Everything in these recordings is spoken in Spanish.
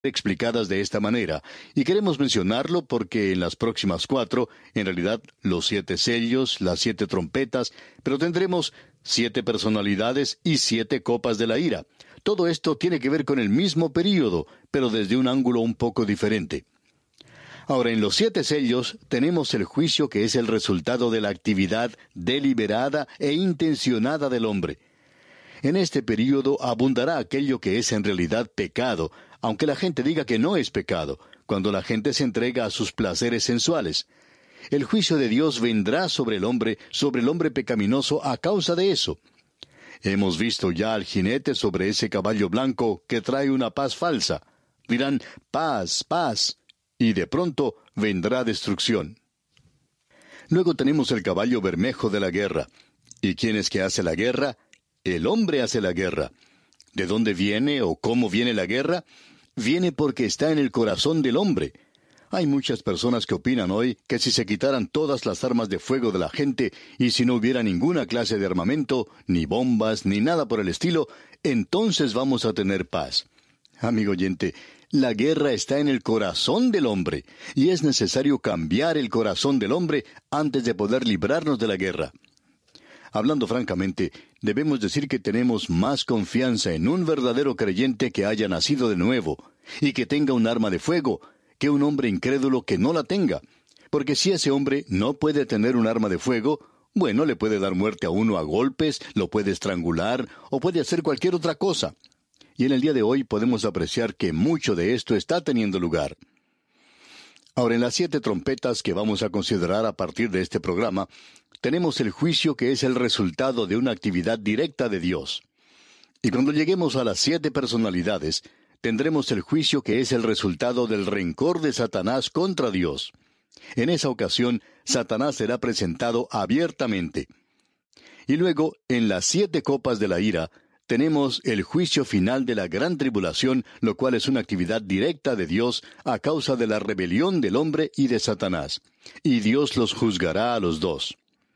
explicadas de esta manera, y queremos mencionarlo porque en las próximas 4, en realidad los 7 sellos, las 7 trompetas, pero tendremos 7 personalidades y 7 copas de la ira. Todo esto tiene que ver con el mismo período, pero desde un ángulo un poco diferente. Ahora, en los 7 sellos tenemos el juicio que es el resultado de la actividad deliberada e intencionada del hombre. En este período abundará aquello que es en realidad pecado, aunque la gente diga que no es pecado, cuando la gente se entrega a sus placeres sensuales. El juicio de Dios vendrá sobre el hombre pecaminoso a causa de eso. Hemos visto ya al jinete sobre ese caballo blanco que trae una paz falsa. Dirán, paz, paz, y de pronto vendrá destrucción. Luego tenemos el caballo bermejo de la guerra. ¿Y quién es que hace la guerra? El hombre hace la guerra. ¿De dónde viene o cómo viene la guerra? Viene porque está en el corazón del hombre. Hay muchas personas que opinan hoy que si se quitaran todas las armas de fuego de la gente y si no hubiera ninguna clase de armamento, ni bombas, ni nada por el estilo, entonces vamos a tener paz. Amigo oyente, la guerra está en el corazón del hombre, y es necesario cambiar el corazón del hombre antes de poder librarnos de la guerra. Hablando francamente, debemos decir que tenemos más confianza en un verdadero creyente que haya nacido de nuevo, y que tenga un arma de fuego, que un hombre incrédulo que no la tenga. Porque si ese hombre no puede tener un arma de fuego, bueno, le puede dar muerte a uno a golpes, lo puede estrangular, o puede hacer cualquier otra cosa. Y en el día de hoy podemos apreciar que mucho de esto está teniendo lugar. Ahora, en las 7 trompetas que vamos a considerar a partir de este programa, tenemos el juicio que es el resultado de una actividad directa de Dios. Y cuando lleguemos a las 7 personalidades, tendremos el juicio que es el resultado del rencor de Satanás contra Dios. En esa ocasión, Satanás será presentado abiertamente. Y luego, en las 7 copas de la ira, tenemos el juicio final de la gran tribulación, lo cual es una actividad directa de Dios a causa de la rebelión del hombre y de Satanás. Y Dios los juzgará a los dos.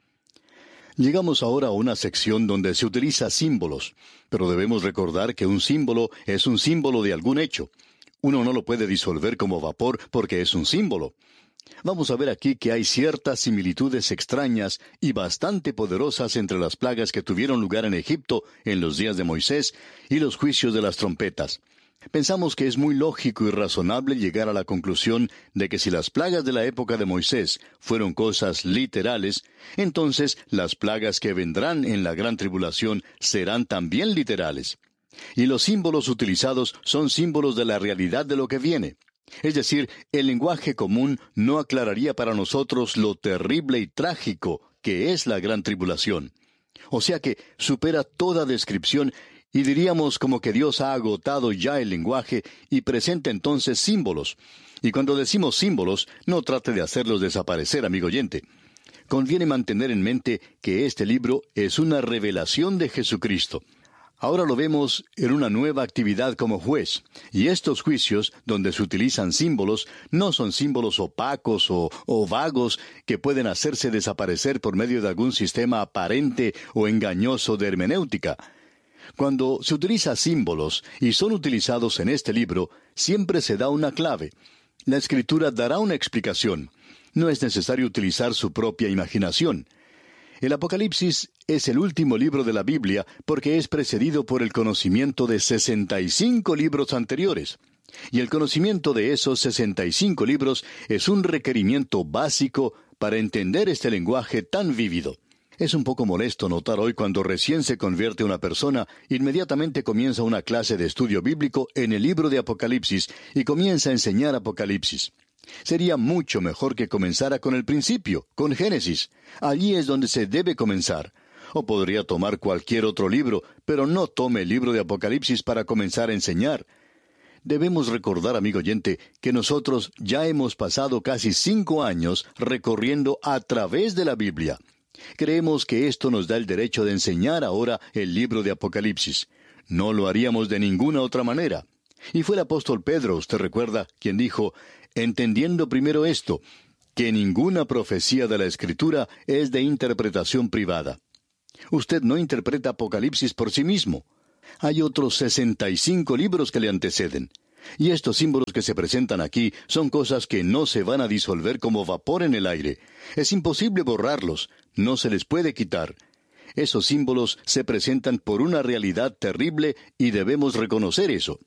Llegamos ahora a una sección donde se utiliza símbolos, pero debemos recordar que un símbolo es un símbolo de algún hecho. Uno no lo puede disolver como vapor porque es un símbolo. Vamos a ver aquí que hay ciertas similitudes extrañas y bastante poderosas entre las plagas que tuvieron lugar en Egipto en los días de Moisés y los juicios de las trompetas. Pensamos que es muy lógico y razonable llegar a la conclusión de que si las plagas de la época de Moisés fueron cosas literales, entonces las plagas que vendrán en la gran tribulación serán también literales. Y los símbolos utilizados son símbolos de la realidad de lo que viene. Es decir, el lenguaje común no aclararía para nosotros lo terrible y trágico que es la gran tribulación. O sea que supera toda descripción y diríamos como que Dios ha agotado ya el lenguaje y presenta entonces símbolos. Y cuando decimos símbolos, no trate de hacerlos desaparecer, amigo oyente. Conviene mantener en mente que este libro es una revelación de Jesucristo. Ahora lo vemos en una nueva actividad como juez, y estos juicios, donde se utilizan símbolos, no son símbolos opacos o vagos que pueden hacerse desaparecer por medio de algún sistema aparente o engañoso de hermenéutica. Cuando se utiliza símbolos y son utilizados en este libro, siempre se da una clave. La Escritura dará una explicación. No es necesario utilizar su propia imaginación. El Apocalipsis es el último libro de la Biblia porque es precedido por el conocimiento de 65 libros anteriores. Y el conocimiento de esos 65 libros es un requerimiento básico para entender este lenguaje tan vívido. Es un poco molesto notar hoy cuando recién se convierte una persona, inmediatamente comienza una clase de estudio bíblico en el libro de Apocalipsis y comienza a enseñar Apocalipsis. Sería mucho mejor que comenzara con el principio, con Génesis. Allí es donde se debe comenzar. O podría tomar cualquier otro libro, pero no tome el libro de Apocalipsis para comenzar a enseñar. Debemos recordar, amigo oyente, que nosotros ya hemos pasado casi 5 años recorriendo a través de la Biblia. Creemos que esto nos da el derecho de enseñar ahora el libro de Apocalipsis. No lo haríamos de ninguna otra manera. Y fue el apóstol Pedro, usted recuerda, quien dijo, entendiendo primero esto, que ninguna profecía de la Escritura es de interpretación privada. Usted no interpreta Apocalipsis por sí mismo. Hay otros 65 libros que le anteceden. Y estos símbolos que se presentan aquí son cosas que no se van a disolver como vapor en el aire. Es imposible borrarlos, no se les puede quitar. Esos símbolos se presentan por una realidad terrible y debemos reconocer eso.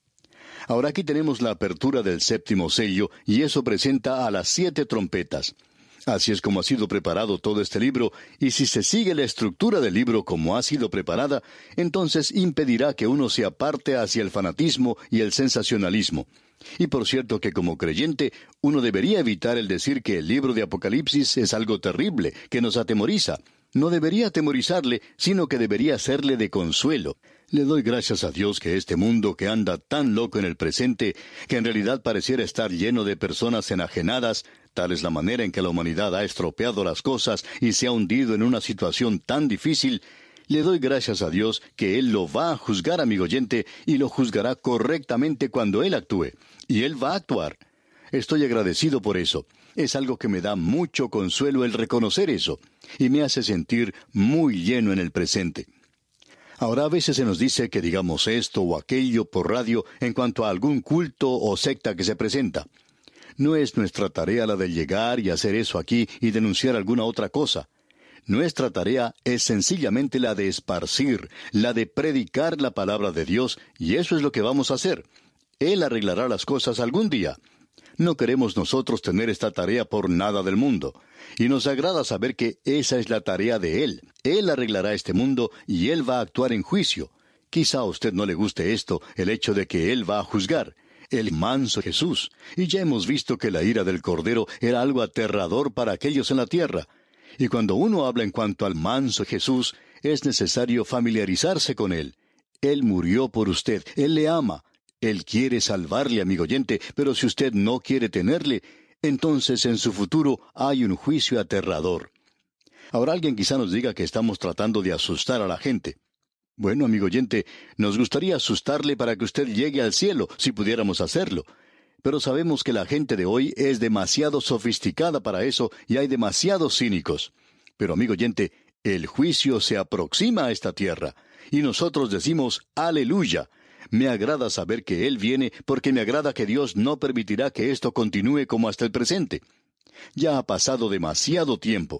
Ahora aquí tenemos la apertura del séptimo sello y eso presenta a las 7 trompetas. Así es como ha sido preparado todo este libro, y si se sigue la estructura del libro como ha sido preparada, entonces impedirá que uno se aparte hacia el fanatismo y el sensacionalismo. Y por cierto que como creyente, uno debería evitar el decir que el libro de Apocalipsis es algo terrible, que nos atemoriza. No debería atemorizarle, sino que debería serle de consuelo. Le doy gracias a Dios que este mundo que anda tan loco en el presente, que en realidad pareciera estar lleno de personas enajenadas, tal es la manera en que la humanidad ha estropeado las cosas y se ha hundido en una situación tan difícil, le doy gracias a Dios que Él lo va a juzgar, amigo oyente, y lo juzgará correctamente cuando Él actúe. Y Él va a actuar. Estoy agradecido por eso. Es algo que me da mucho consuelo el reconocer eso, y me hace sentir muy lleno en el presente. Ahora a veces se nos dice que digamos esto o aquello por radio en cuanto a algún culto o secta que se presenta. No es nuestra tarea la de llegar y hacer eso aquí y denunciar alguna otra cosa. Nuestra tarea es sencillamente la de esparcir, la de predicar la palabra de Dios, y eso es lo que vamos a hacer. Él arreglará las cosas algún día. No queremos nosotros tener esta tarea por nada del mundo. Y nos agrada saber que esa es la tarea de Él. Él arreglará este mundo y Él va a actuar en juicio. Quizá a usted no le guste esto, el hecho de que Él va a juzgar. El manso Jesús. Y ya hemos visto que la ira del Cordero era algo aterrador para aquellos en la tierra. Y cuando uno habla en cuanto al manso Jesús, es necesario familiarizarse con Él. Él murió por usted. Él le ama. Él quiere salvarle, amigo oyente, pero si usted no quiere tenerle, entonces en su futuro hay un juicio aterrador. Ahora alguien quizá nos diga que estamos tratando de asustar a la gente. Bueno, amigo oyente, nos gustaría asustarle para que usted llegue al cielo, si pudiéramos hacerlo. Pero sabemos que la gente de hoy es demasiado sofisticada para eso y hay demasiados cínicos. Pero, amigo oyente, el juicio se aproxima a esta tierra. Y nosotros decimos, aleluya. Me agrada saber que Él viene porque me agrada que Dios no permitirá que esto continúe como hasta el presente. Ya ha pasado demasiado tiempo.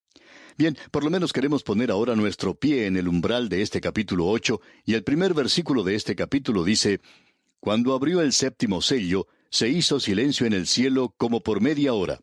Bien, por lo menos queremos poner ahora nuestro pie en el umbral de este capítulo 8, y el primer versículo de este capítulo dice, «Cuando abrió el séptimo sello, se hizo silencio en el cielo como por media hora».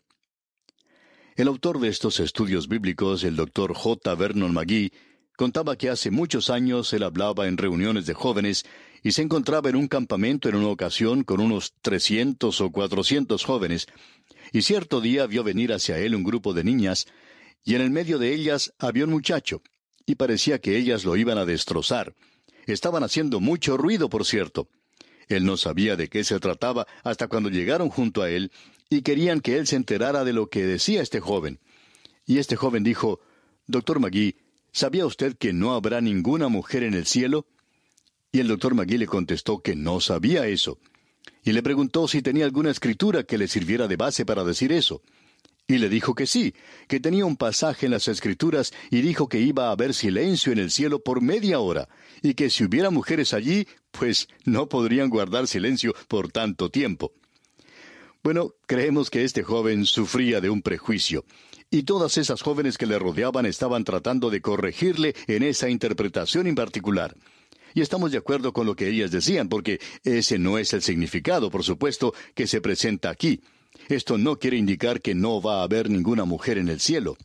El autor de estos estudios bíblicos, el Dr. J. Vernon McGee, contaba que hace muchos años él hablaba en reuniones de jóvenes y se encontraba en un campamento en una ocasión con unos 300 o 400 jóvenes, y cierto día vio venir hacia él un grupo de niñas, y en el medio de ellas había un muchacho, y parecía que ellas lo iban a destrozar. Estaban haciendo mucho ruido, por cierto. Él no sabía de qué se trataba hasta cuando llegaron junto a él, y querían que él se enterara de lo que decía este joven. Y este joven dijo, «Dr. McGee, ¿sabía usted que no habrá ninguna mujer en el cielo?» Y el Dr. McGee le contestó que no sabía eso. Y le preguntó si tenía alguna escritura que le sirviera de base para decir eso. Y le dijo que sí, que tenía un pasaje en las Escrituras y dijo que iba a haber silencio en el cielo por media hora, y que si hubiera mujeres allí, pues no podrían guardar silencio por tanto tiempo. Bueno, creemos que este joven sufría de un prejuicio, y todas esas jóvenes que le rodeaban estaban tratando de corregirle en esa interpretación en particular. Y estamos de acuerdo con lo que ellas decían, porque ese no es el significado, por supuesto, que se presenta aquí. Esto no quiere indicar que no va a haber ninguna mujer en el cielo.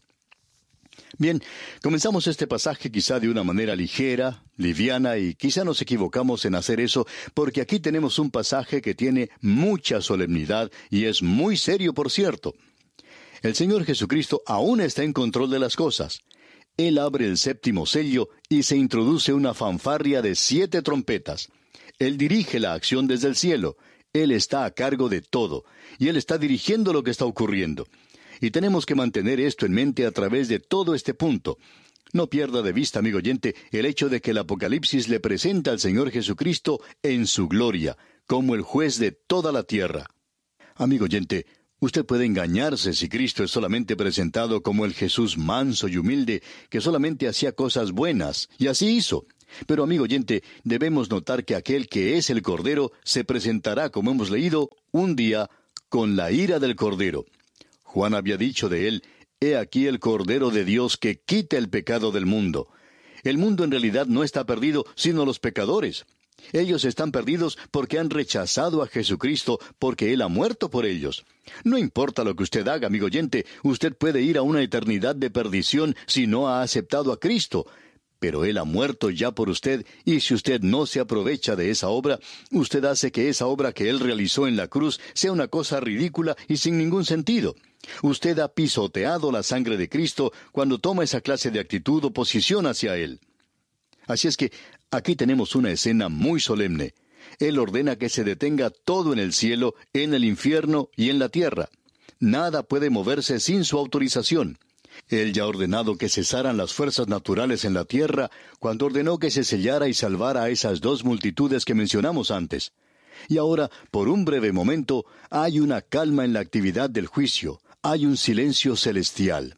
Bien, comenzamos este pasaje quizá de una manera ligera, liviana, y quizá nos equivocamos en hacer eso, porque aquí tenemos un pasaje que tiene mucha solemnidad y es muy serio, por cierto. El Señor Jesucristo aún está en control de las cosas. Él abre el séptimo sello y se introduce una fanfarria de 7 trompetas. Él dirige la acción desde el cielo. Él está a cargo de todo, y Él está dirigiendo lo que está ocurriendo. Y tenemos que mantener esto en mente a través de todo este punto. No pierda de vista, amigo oyente, el hecho de que el Apocalipsis le presenta al Señor Jesucristo en su gloria, como el juez de toda la tierra. Amigo oyente, usted puede engañarse si Cristo es solamente presentado como el Jesús manso y humilde, que solamente hacía cosas buenas, y así hizo. Pero, amigo oyente, debemos notar que aquel que es el Cordero se presentará, como hemos leído, un día con la ira del Cordero. Juan había dicho de él: «He aquí el Cordero de Dios que quita el pecado del mundo». El mundo en realidad no está perdido, sino los pecadores. Ellos están perdidos porque han rechazado a Jesucristo, porque Él ha muerto por ellos. No importa lo que usted haga, amigo oyente, usted puede ir a una eternidad de perdición si no ha aceptado a Cristo. Pero Él ha muerto ya por usted, y si usted no se aprovecha de esa obra, usted hace que esa obra que Él realizó en la cruz sea una cosa ridícula y sin ningún sentido. Usted ha pisoteado la sangre de Cristo cuando toma esa clase de actitud o posición hacia Él. Así es que aquí tenemos una escena muy solemne. Él ordena que se detenga todo en el cielo, en el infierno y en la tierra. Nada puede moverse sin su autorización. Él ya ha ordenado que cesaran las fuerzas naturales en la tierra cuando ordenó que se sellara y salvara a esas dos multitudes que mencionamos antes. Y ahora, por un breve momento, hay una calma en la actividad del juicio. Hay un silencio celestial.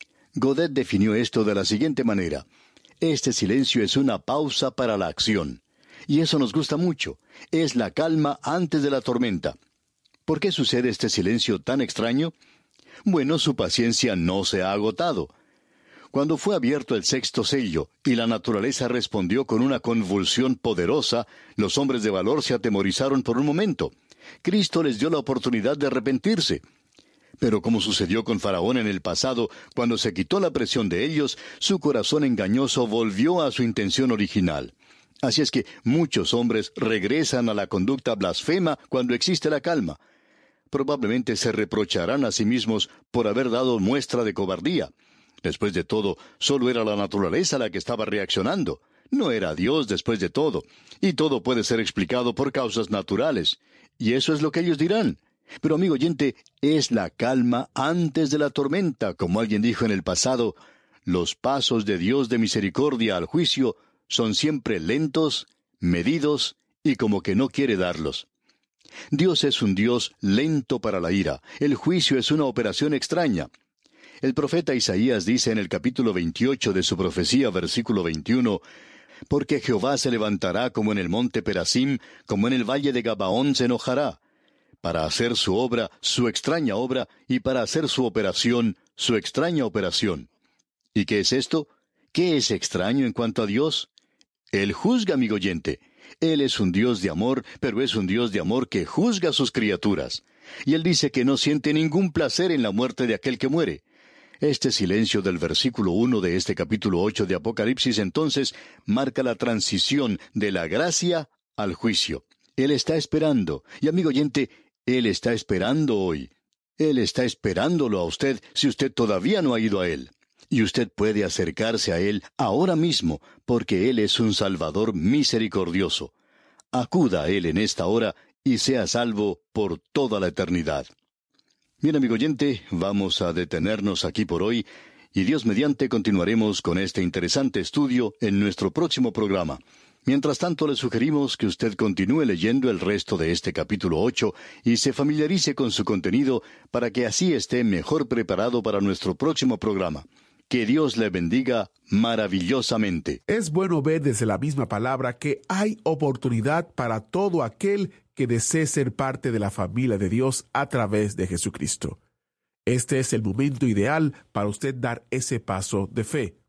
Godet definió esto de la siguiente manera: este silencio es una pausa para la acción. Y eso nos gusta mucho. Es la calma antes de la tormenta. ¿Por qué sucede este silencio tan extraño? Bueno, su paciencia no se ha agotado. Cuando fue abierto el sexto sello y la naturaleza respondió con una convulsión poderosa, los hombres de valor se atemorizaron por un momento. Cristo les dio la oportunidad de arrepentirse. Pero como sucedió con Faraón en el pasado, cuando se quitó la presión de ellos, su corazón engañoso volvió a su intención original. Así es que muchos hombres regresan a la conducta blasfema cuando existe la calma. Probablemente se reprocharán a sí mismos por haber dado muestra de cobardía. Después de todo, solo era la naturaleza la que estaba reaccionando. No era Dios después de todo. Y todo puede ser explicado por causas naturales. Y eso es lo que ellos dirán. Pero, amigo oyente, es la calma antes de la tormenta, como alguien dijo en el pasado. Los pasos de Dios de misericordia al juicio son siempre lentos, medidos y como que no quiere darlos. Dios es un Dios lento para la ira. El juicio es una operación extraña. El profeta Isaías dice en el capítulo 28 de su profecía, versículo 21, «Porque Jehová se levantará como en el monte Perasim, como en el valle de Gabaón se enojará, para hacer su obra, su extraña obra, y para hacer su operación, su extraña operación». ¿Y qué es esto? ¿Qué es extraño en cuanto a Dios? Él juzga, amigo oyente. Él es un Dios de amor, pero es un Dios de amor que juzga a sus criaturas. Y Él dice que no siente ningún placer en la muerte de aquel que muere. Este silencio del versículo 1 de este capítulo 8 de Apocalipsis entonces marca la transición de la gracia al juicio. Él está esperando, y amigo oyente, Él está esperando hoy. Él está esperándolo a usted si usted todavía no ha ido a Él. Y usted puede acercarse a Él ahora mismo, porque Él es un Salvador misericordioso. Acuda a Él en esta hora y sea salvo por toda la eternidad. Bien, amigo oyente, vamos a detenernos aquí por hoy, y Dios mediante continuaremos con este interesante estudio en nuestro próximo programa. Mientras tanto, le sugerimos que usted continúe leyendo el resto de este capítulo 8 y se familiarice con su contenido para que así esté mejor preparado para nuestro próximo programa. Que Dios le bendiga maravillosamente. Es bueno ver desde la misma palabra que hay oportunidad para todo aquel que desee ser parte de la familia de Dios a través de Jesucristo. Este es el momento ideal para usted dar ese paso de fe.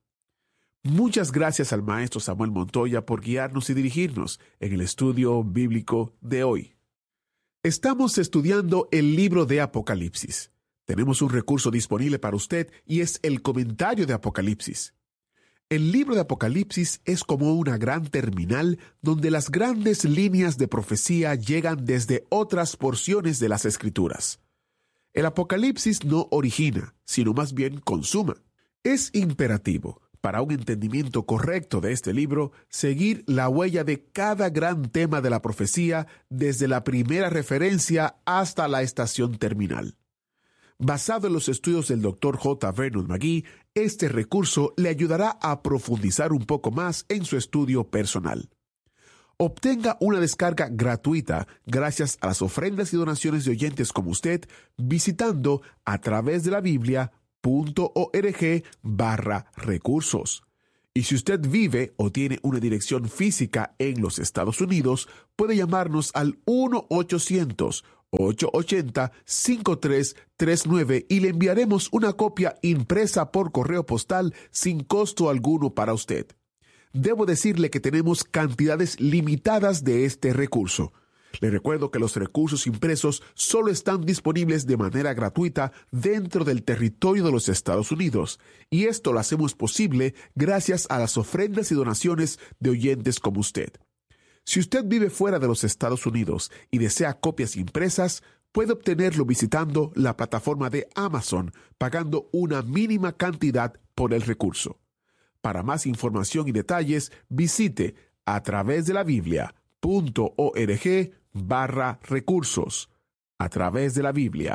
Muchas gracias al maestro Samuel Montoya por guiarnos y dirigirnos en el estudio bíblico de hoy. Estamos estudiando el libro de Apocalipsis. Tenemos un recurso disponible para usted y es el comentario de Apocalipsis. El libro de Apocalipsis es como una gran terminal donde las grandes líneas de profecía llegan desde otras porciones de las Escrituras. El Apocalipsis no origina, sino más bien consuma. Es imperativo, para un entendimiento correcto de este libro, seguir la huella de cada gran tema de la profecía desde la primera referencia hasta la estación terminal. Basado en los estudios del Dr. J. Vernon McGee, este recurso le ayudará a profundizar un poco más en su estudio personal. Obtenga una descarga gratuita gracias a las ofrendas y donaciones de oyentes como usted visitando a través de la Biblia.org/recursos. Y si usted vive o tiene una dirección física en los Estados Unidos, puede llamarnos al 1-800-880-5339 y le enviaremos una copia impresa por correo postal sin costo alguno para usted. Debo decirle que tenemos cantidades limitadas de este recurso. Le recuerdo que los recursos impresos solo están disponibles de manera gratuita dentro del territorio de los Estados Unidos, y esto lo hacemos posible gracias a las ofrendas y donaciones de oyentes como usted. Si usted vive fuera de los Estados Unidos y desea copias impresas, puede obtenerlo visitando la plataforma de Amazon, pagando una mínima cantidad por el recurso. Para más información y detalles, visite a través de la Biblia.org/recursos. A través de la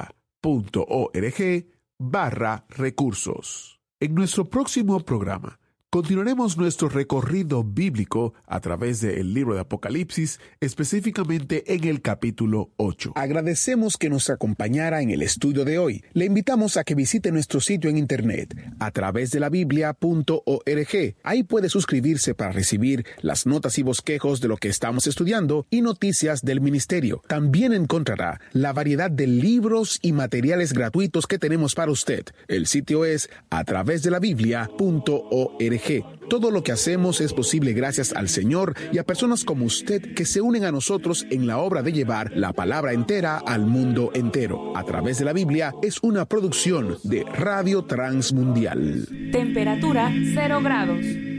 Biblia.org/recursos. En nuestro próximo programa, continuaremos nuestro recorrido bíblico a través del libro de Apocalipsis, específicamente en el capítulo 8. Agradecemos que nos acompañara en el estudio de hoy. Le invitamos a que visite nuestro sitio en internet a través de la Biblia.org. Ahí puede suscribirse para recibir las notas y bosquejos de lo que estamos estudiando y noticias del ministerio. También encontrará la variedad de libros y materiales gratuitos que tenemos para usted. El sitio es a través de la Biblia.org. Todo lo que hacemos es posible gracias al Señor y a personas como usted que se unen a nosotros en la obra de llevar la palabra entera al mundo entero. A través de la Biblia es una producción de Radio Transmundial. Temperatura 0 grados.